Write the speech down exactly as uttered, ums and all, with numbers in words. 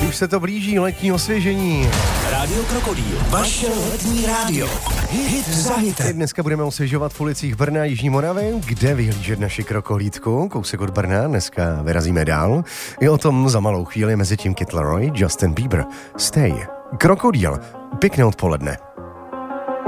už se to blíží, letní osvěžení. Rádio Krokodýl, vaše letní rádio. Hit za hitem. Dneska budeme osvěžovat v ulicích Brna a Jižní Moravy, kde vyhlížet naši krokohlídku. Kousek od Brna, dneska vyrazíme dál. I o tom za malou chvíli, mezi tím Kid Laroi, Justin Bieber, Stay. Krokodýl, pěkné odpoledne.